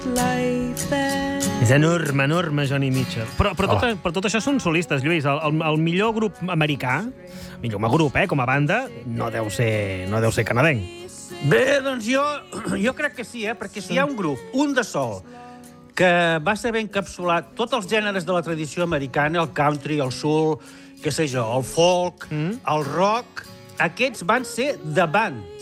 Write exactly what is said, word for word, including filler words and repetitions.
És enorme, enorme, Johnny Mitchell. Però, però, tot, però tot això són solistes, Lluís. El, el, el millor grup americà, millor grup, eh, com a banda, no deu ser, no deu ser canadenc. Bé, doncs jo, jo crec que sí, eh? Perquè si hi ha un grup, un de sol, que va saber encapsular tots els gèneres de la tradició americana, el country, el soul, què sé jo, el folk, mm. el rock, aquests van ser The Band.